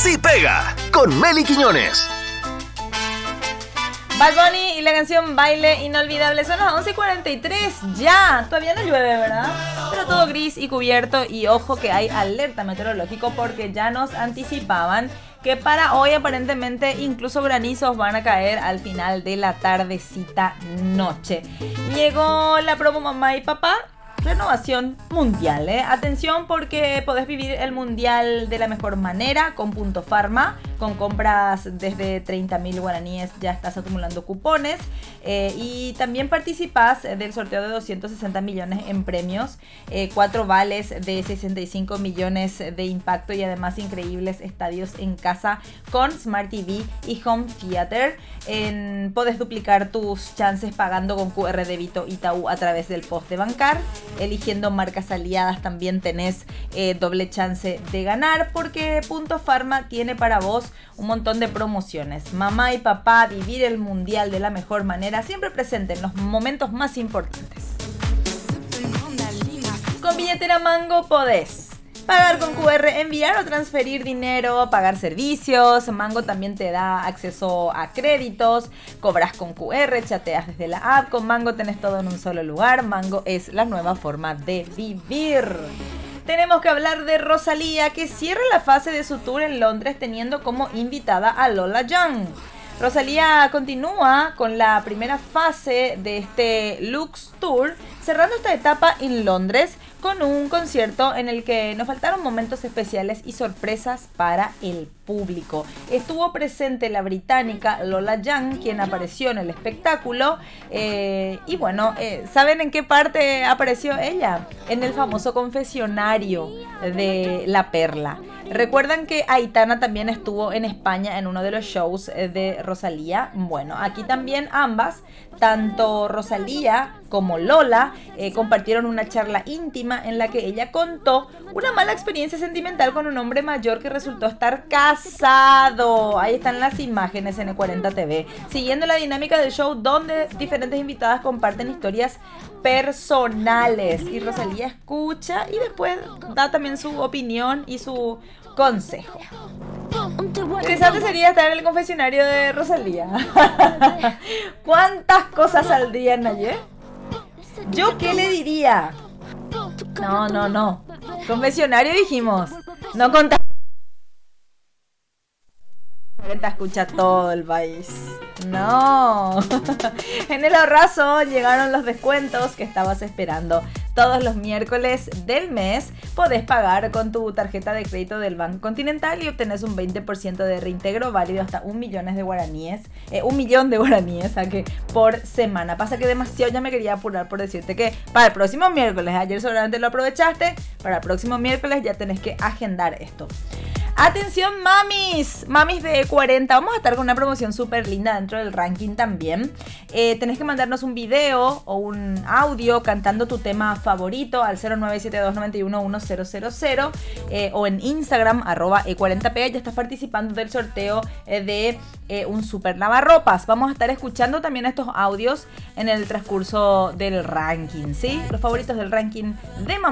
Sí Pega, con Meli Quiñones. Bad Bunny y la canción Baile Inolvidable. Son las 11:43 ya. Todavía no llueve, ¿verdad? Pero todo gris y cubierto. Y ojo que hay alerta meteorológico porque ya nos anticipaban que para hoy aparentemente incluso granizos van a caer al final de la tardecita noche. Llegó la promo Mamá y Papá. Renovación mundial, Atención porque podés vivir el mundial de la mejor manera con Punto Pharma. Con compras desde 30.000 guaraníes ya estás acumulando cupones. Y también participás del sorteo de 260 millones en premios. 4 vales de 65 millones de impacto y además increíbles estadios en casa con Smart TV y Home Theater. Podés duplicar tus chances pagando con QR débito Itaú a través del poste bancar. Eligiendo marcas aliadas también tenés doble chance de ganar porque Punto Pharma tiene para vos un montón de promociones. Mamá y papá, vivir el mundial de la mejor manera, siempre presente en los momentos más importantes. Con billetera Mango podés pagar con QR, enviar o transferir dinero, pagar servicios. Mango también te da acceso a créditos, cobras con QR, chateas desde la app. Con Mango tenés todo en un solo lugar. Mango es la nueva forma de vivir. Tenemos que hablar de Rosalía, que cierra la fase de su tour en Londres teniendo como invitada a Lola Young. Rosalía continúa con la primera fase de este Lux Tour, cerrando esta etapa en Londres con un concierto en el que nos faltaron momentos especiales y sorpresas para el público. Estuvo presente la británica Lola Young, quien apareció en el espectáculo. Y bueno, ¿saben en qué parte apareció ella? En el famoso confesionario de La Perla. ¿Recuerdan que Aitana también estuvo en España en uno de los shows de Rosalía? Bueno, aquí también ambas, tanto Rosalía como Lola, compartieron una charla íntima en la que ella contó una mala experiencia sentimental con un hombre mayor que resultó estar casado. Ahí están las imágenes en E40 TV. Siguiendo la dinámica del show donde diferentes invitadas comparten historias personales. Y Rosalía escucha y después da también su opinión y su consejo. Interesante sería estar en el confesionario de Rosalía. ¿Cuántas cosas saldrían ayer? ¿Yo qué le diría? No. Confesionario dijimos. No contamos. Escucha todo el país. No. En el Ahorrazo llegaron los descuentos que estabas esperando. Todos los miércoles del mes podés pagar con tu tarjeta de crédito del Banco Continental y obtenés un 20% de reintegro válido hasta 1 millón de guaraníes. 1 millón de guaraníes, por semana. Pasa que demasiado, ya me quería apurar por decirte que para el próximo miércoles, ayer seguramente lo aprovechaste, para el próximo miércoles ya tenés que agendar esto. Atención mamis de 40, vamos a estar con una promoción súper linda dentro del ranking también. Tenés que mandarnos un video o un audio cantando tu tema favorito al 0972911000 o en Instagram @e40p. Ya estás participando del sorteo de un super lavarropas. Vamos a estar escuchando también estos audios en el transcurso del ranking, ¿sí? Los favoritos del ranking de mamá.